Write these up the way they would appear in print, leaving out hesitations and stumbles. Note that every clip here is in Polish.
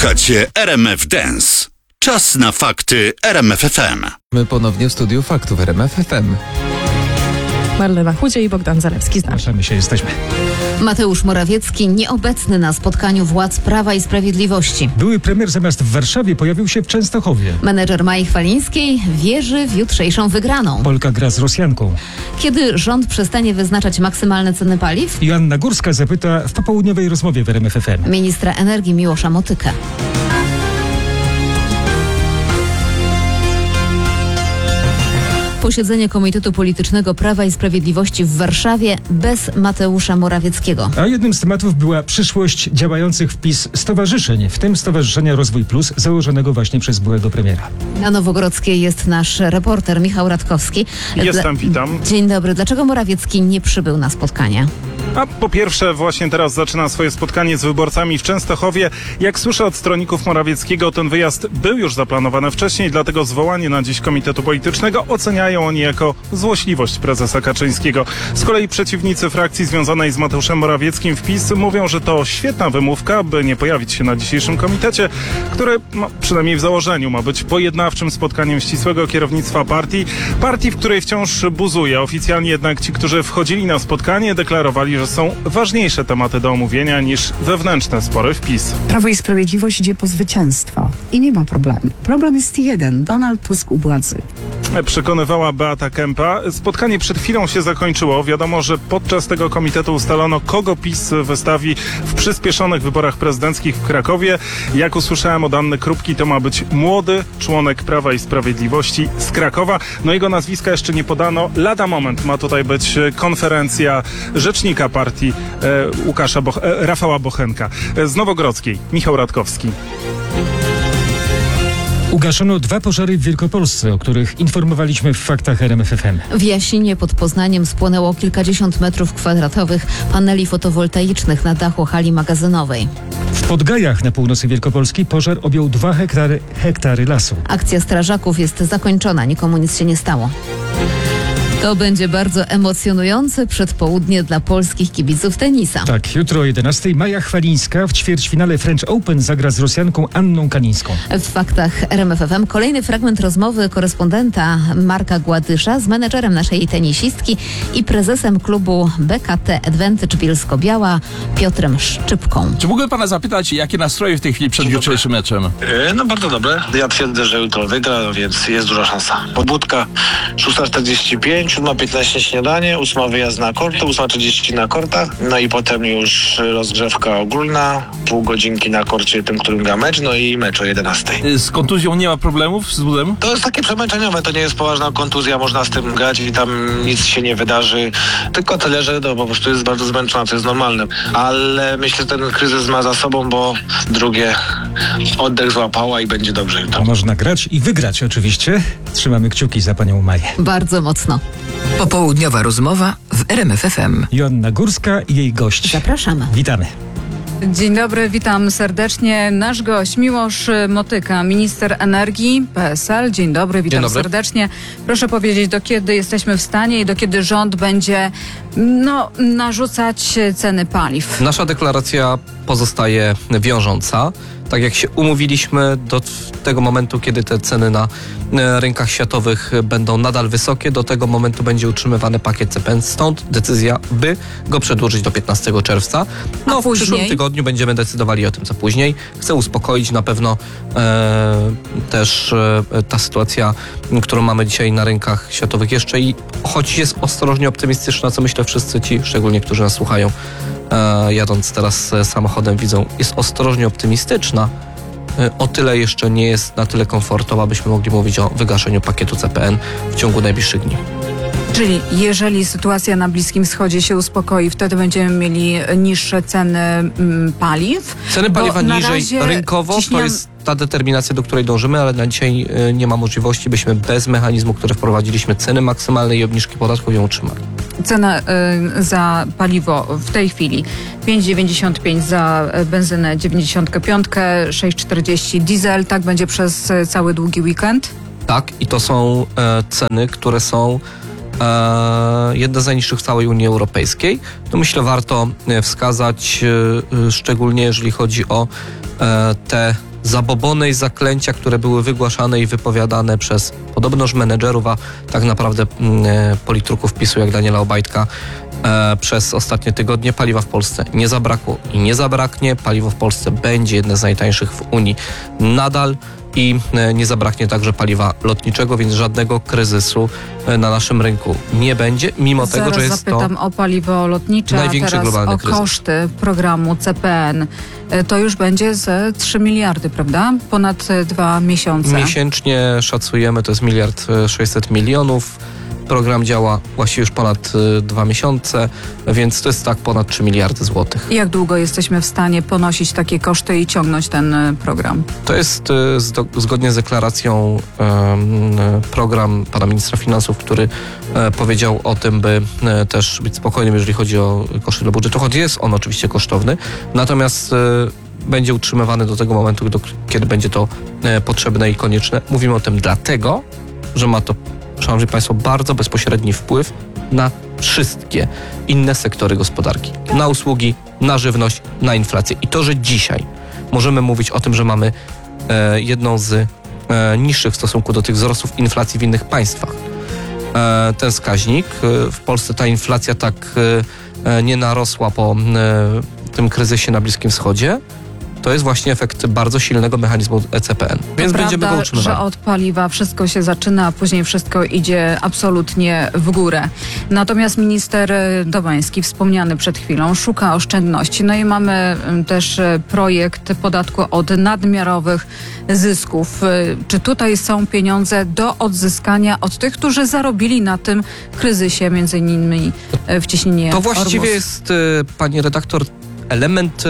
Słuchacie RMF Dance. Czas na fakty RMF FM. My ponownie w studiu faktów RMF FM. Marlena Chudzie i Bogdan Zalewski z nami. Zapraszamy się, jesteśmy. Mateusz Morawiecki nieobecny na spotkaniu władz Prawa i Sprawiedliwości. Były premier zamiast w Warszawie pojawił się w Częstochowie. Menedżer Mai Chwalińskiej wierzy w jutrzejszą wygraną. Polka gra z Rosjanką. Kiedy rząd przestanie wyznaczać maksymalne ceny paliw? Joanna Górska zapyta w popołudniowej rozmowie w RMF FM. Ministra energii Miłosza Motykę. Posiedzenie Komitetu Politycznego Prawa i Sprawiedliwości w Warszawie bez Mateusza Morawieckiego. A jednym z tematów była przyszłość działających w PiS stowarzyszeń, w tym Stowarzyszenia Rozwój Plus, założonego właśnie przez byłego premiera. Na Nowogrodzkiej jest nasz reporter Michał Radkowski. Jestem, witam. Dzień dobry. Dlaczego Morawiecki nie przybył na spotkanie? A po pierwsze, właśnie teraz zaczyna swoje spotkanie z wyborcami w Częstochowie. Jak słyszę od stronników Morawieckiego, ten wyjazd był już zaplanowany wcześniej, dlatego zwołanie na dziś Komitetu Politycznego oceniają oni jako złośliwość prezesa Kaczyńskiego. Z kolei przeciwnicy frakcji związanej z Mateuszem Morawieckim w PiS mówią, że to świetna wymówka, by nie pojawić się na dzisiejszym komitecie, który przynajmniej w założeniu ma być pojednawczym spotkaniem ścisłego kierownictwa partii, w której wciąż buzuje. Oficjalnie jednak ci, którzy wchodzili na spotkanie, deklarowali, że są ważniejsze tematy do omówienia niż wewnętrzne spory w PiS. Prawo i Sprawiedliwość idzie po zwycięstwo i nie ma problemu. Problem jest jeden. Donald Tusk u władzy. Przekonywała Beata Kempa. Spotkanie przed chwilą się zakończyło. Wiadomo, że podczas tego komitetu ustalono, kogo PiS wystawi w przyspieszonych wyborach prezydenckich w Krakowie. Jak usłyszałem od Anny Krupki, to ma być młody członek Prawa i Sprawiedliwości z Krakowa. No jego nazwiska jeszcze nie podano. Lada moment ma tutaj być konferencja rzecznika partii Rafała Bochenka. Z Nowogrodzkiej Michał Radkowski. Ugaszono 2 pożary w Wielkopolsce, o których informowaliśmy w faktach RMF FM. W Jasinie pod Poznaniem spłonęło kilkadziesiąt metrów kwadratowych paneli fotowoltaicznych na dachu hali magazynowej. W Podgajach na północy Wielkopolski pożar objął 2 hektary lasu. Akcja strażaków jest zakończona, nikomu nic się nie stało. To będzie bardzo emocjonujące przedpołudnie dla polskich kibiców tenisa. Tak, jutro o 11:00 Maja Chwalińska w ćwierćfinale French Open zagra z Rosjanką Anną Kanińską. W faktach RMF FM kolejny fragment rozmowy korespondenta Marka Gładysza z menedżerem naszej tenisistki i prezesem klubu BKT Advantage Bielsko-Biała Piotrem Szczypką. Czy mógłbym pana zapytać, jakie nastroje w tej chwili przed jutrzejszym meczem? No bardzo dobre. Ja twierdzę, że jutro wygra, więc jest duża szansa. Pobudka 6:45, 7:15 śniadanie, 8 wyjazd na korty, 8:30 na kortach, no i potem już rozgrzewka ogólna, pół godzinki na korcie tym, którym gra mecz, no i mecz o 11:00. Z kontuzją nie ma problemów z bólem? To jest takie przemęczeniowe, to nie jest poważna kontuzja, można z tym grać i tam nic się nie wydarzy, tylko tyle, że po prostu jest bardzo zmęczona, to jest normalne. Ale myślę, że ten kryzys ma za sobą, bo drugie oddech złapała i będzie dobrze jutro. A można grać i wygrać oczywiście. Trzymamy kciuki za panią Maję. Bardzo mocno. Popołudniowa rozmowa w RMF FM. Joanna Górska i jej gość. Zapraszamy. Witamy. Dzień dobry, witam serdecznie. Nasz gość Miłosz Motyka, minister energii PSL. Dzień dobry, witam serdecznie. Proszę powiedzieć, do kiedy jesteśmy w stanie i do kiedy rząd będzie narzucać ceny paliw? Nasza deklaracja pozostaje wiążąca. Tak jak się umówiliśmy do tego momentu, kiedy te ceny na rynkach światowych będą nadal wysokie, do tego momentu będzie utrzymywany pakiet CPN. Stąd decyzja, by go przedłużyć do 15 czerwca. No, w przyszłym tygodniu będziemy decydowali o tym, co później. Chcę uspokoić na pewno też ta sytuacja, którą mamy dzisiaj na rynkach światowych jeszcze i choć jest ostrożnie optymistyczna, co myślę wszyscy ci, szczególnie którzy nas słuchają, jadąc teraz samochodem, widzą, jest ostrożnie optymistyczna. O tyle jeszcze nie jest na tyle komfortowa, byśmy mogli mówić o wygaszeniu pakietu CPN w ciągu najbliższych dni. Czyli jeżeli sytuacja na Bliskim Wschodzie się uspokoi, wtedy będziemy mieli niższe ceny paliw? Ceny paliwa niżej rynkowo to jest ta determinacja, do której dążymy, ale na dzisiaj nie ma możliwości, byśmy bez mechanizmu, który wprowadziliśmy, ceny maksymalnej i obniżki podatków ją utrzymali. Cena za paliwo w tej chwili 5,95 za benzynę 95, 6,40 diesel, tak będzie przez cały długi weekend? Tak, i to są ceny, które są jedne z najniższych w całej Unii Europejskiej. To myślę warto wskazać, szczególnie jeżeli chodzi o te zabobony i zaklęcia, które były wygłaszane i wypowiadane przez podobnoż menedżerów, a tak naprawdę politruków PiS-u jak Daniela Obajtka przez ostatnie tygodnie. Paliwa w Polsce nie zabrakło i nie zabraknie. Paliwo w Polsce będzie jedne z najtańszych w Unii nadal i nie zabraknie także paliwa lotniczego, więc żadnego kryzysu na naszym rynku nie będzie, mimo Zaraz tego, że jest zapytam o paliwo lotnicze, największy a teraz globalny o kryzys. koszty programu CPN. To już będzie ze 3 miliardy, prawda? Ponad 2 miesiące. Miesięcznie szacujemy, to jest 1,6 miliarda. Program działa właściwie już ponad 2 miesiące, więc to jest tak ponad 3 miliardy złotych. Jak długo jesteśmy w stanie ponosić takie koszty i ciągnąć ten program? To jest zgodnie z deklaracją program pana ministra finansów, który powiedział o tym, by też być spokojnym, jeżeli chodzi o koszty do budżetu, choć jest on oczywiście kosztowny, natomiast będzie utrzymywany do tego momentu, kiedy będzie to potrzebne i konieczne. Mówimy o tym dlatego, że ma to, szanowni państwo, bardzo bezpośredni wpływ na wszystkie inne sektory gospodarki. Na usługi, na żywność, na inflację. I to, że dzisiaj możemy mówić o tym, że mamy jedną z niższych w stosunku do tych wzrostów inflacji w innych państwach. Ten wskaźnik. W Polsce ta inflacja tak nie narosła po tym kryzysie na Bliskim Wschodzie. To jest właśnie efekt bardzo silnego mechanizmu CPN. Więc będziemy go utrzymywali. Że od paliwa wszystko się zaczyna, a później wszystko idzie absolutnie w górę. Natomiast minister Domański, wspomniany przed chwilą, szuka oszczędności. No i mamy też projekt podatku od nadmiarowych zysków. Czy tutaj są pieniądze do odzyskania od tych, którzy zarobili na tym kryzysie, między innymi wciśnienie To właściwie Ormus? jest, pani redaktor, element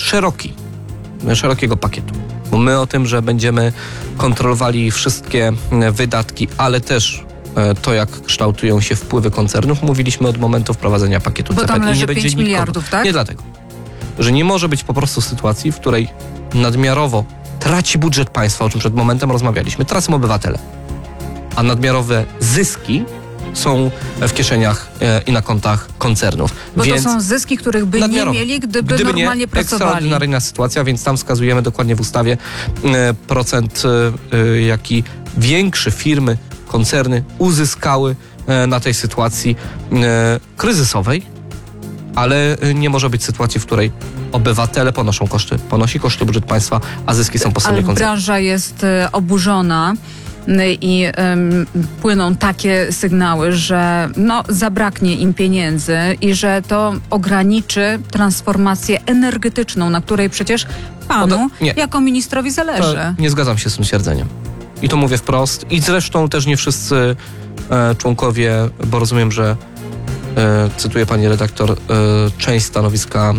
szerokiego pakietu. Bo my o tym, że będziemy kontrolowali wszystkie wydatki, ale też to, jak kształtują się wpływy koncernów, mówiliśmy od momentu wprowadzenia pakietu Bo CPN. tam leży nie będzie 5 miliardów, tak? Nie dlatego, że nie może być po prostu sytuacji, w której nadmiarowo traci budżet państwa, o czym przed momentem rozmawialiśmy, tracą obywatele, a nadmiarowe zyski są w kieszeniach i na kontach koncernów. Bo więc to są zyski, których by nie mieli, gdyby normalnie nie, pracowali. Ekstraordynaryjna sytuacja, więc tam wskazujemy dokładnie w ustawie procent, jaki większe firmy, koncerny uzyskały na tej sytuacji kryzysowej, ale nie może być sytuacji, w której obywatele ponosi koszty budżet państwa, a zyski są po stronie Ale koncernu. branża jest oburzona i płyną takie sygnały, że zabraknie im pieniędzy i że to ograniczy transformację energetyczną, na której przecież panu jako ministrowi zależy. Nie zgadzam się z tym stwierdzeniem. I to mówię wprost. I zresztą też nie wszyscy członkowie, bo rozumiem, że cytuję pani redaktor, część stanowiska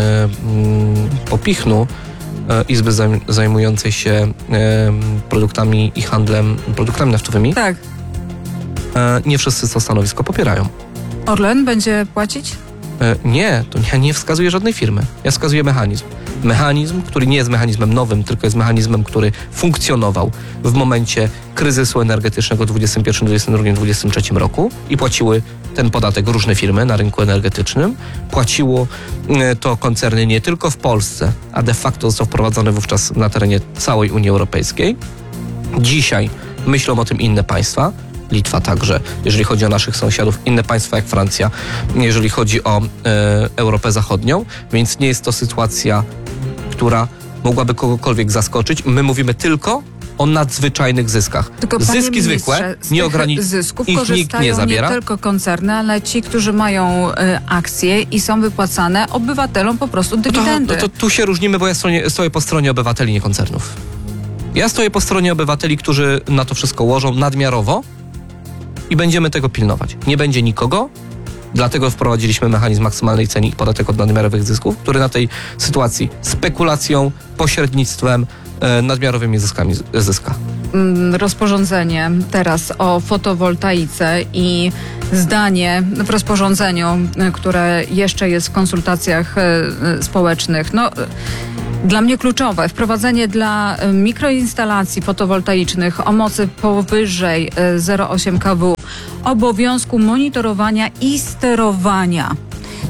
Popichnu, Izby zajmującej się produktami i handlem produktami naftowymi. Tak. Nie wszyscy to stanowisko popierają. Orlen będzie płacić? Nie, to ja nie wskazuję żadnej firmy. Ja wskazuję mechanizm. Mechanizm, który nie jest mechanizmem nowym, tylko jest mechanizmem, który funkcjonował w momencie kryzysu energetycznego w 2021, 2022, 2023 roku i płaciły ten podatek różne firmy na rynku energetycznym. Płaciło to koncerny nie tylko w Polsce, a de facto został wprowadzony wówczas na terenie całej Unii Europejskiej. Dzisiaj myślą o tym inne państwa. Litwa także, jeżeli chodzi o naszych sąsiadów, inne państwa jak Francja, jeżeli chodzi o Europę Zachodnią, więc nie jest to sytuacja, która mogłaby kogokolwiek zaskoczyć. My mówimy tylko o nadzwyczajnych zyskach. Tylko, zyski zwykłe, nie zysków ich nikt korzystają nie zabiera. Nie tylko koncerny, ale ci, którzy mają akcje i są wypłacane obywatelom po prostu dywidendy. To tu się różnimy, bo ja stoję po stronie obywateli, nie koncernów. Ja stoję po stronie obywateli, którzy na to wszystko łożą nadmiarowo i będziemy tego pilnować. Nie będzie nikogo, dlatego wprowadziliśmy mechanizm maksymalnej ceny i podatek od nadmiarowych zysków, który na tej sytuacji spekulacją, pośrednictwem, nadmiarowymi zyskami zyska. Rozporządzenie teraz o fotowoltaice i zdanie w rozporządzeniu, które jeszcze jest w konsultacjach społecznych. Dla mnie kluczowe wprowadzenie dla mikroinstalacji fotowoltaicznych o mocy powyżej 0,8 kW obowiązku monitorowania i sterowania.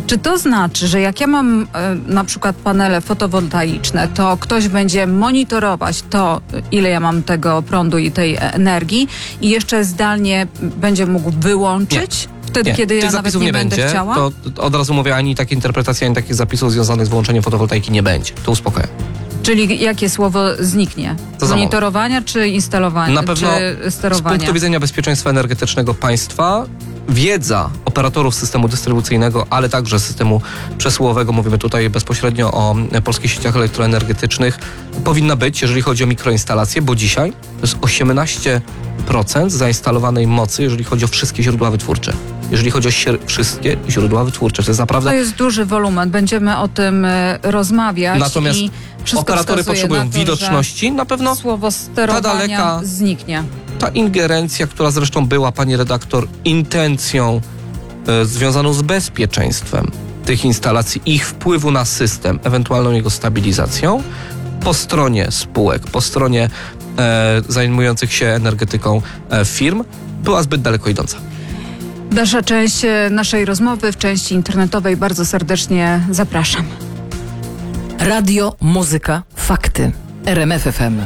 Czy to znaczy, że jak ja mam na przykład panele fotowoltaiczne, to ktoś będzie monitorować to, ile ja mam tego prądu i tej energii i jeszcze zdalnie będzie mógł wyłączyć? Wtedy, kiedy ja nawet nie będę chciała? To od razu mówię, ani takiej interpretacji, ani takich zapisów związanych z wyłączeniem fotowoltaiki nie będzie. To uspokajam. Czyli jakie słowo zniknie? Monitorowania czy instalowania? Na pewno czy sterowania? Z punktu widzenia bezpieczeństwa energetycznego państwa wiedza operatorów systemu dystrybucyjnego, ale także systemu przesyłowego, mówimy tutaj bezpośrednio o polskich sieciach elektroenergetycznych, powinna być, jeżeli chodzi o mikroinstalacje, bo dzisiaj to jest 18% zainstalowanej mocy, jeżeli chodzi o wszystkie źródła wytwórcze. Jeżeli chodzi o wszystkie źródła wytwórcze. To jest naprawdę... To jest duży wolumen. Będziemy o tym rozmawiać. Natomiast i operatory potrzebują na to, widoczności. Na pewno słowo sterowania zniknie. Ta ingerencja, która zresztą była, pani redaktor, intencją związaną z bezpieczeństwem tych instalacji, ich wpływu na system, ewentualną jego stabilizacją, po stronie spółek, po stronie zajmujących się energetyką firm, była zbyt daleko idąca. Dalsza część naszej rozmowy w części internetowej. Bardzo serdecznie zapraszam. Radio, muzyka, fakty. RMF FM.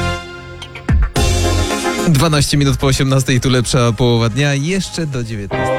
Dwanaście minut po 18:00, tu lepsza połowa dnia, jeszcze do 19:00.